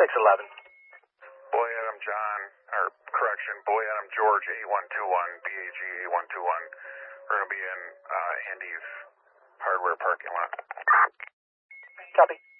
611. Boy Adam John, or correction, Boy Adam George 8121, BAG 8121. We're going to be in Andy's hardware parking lot. Copy.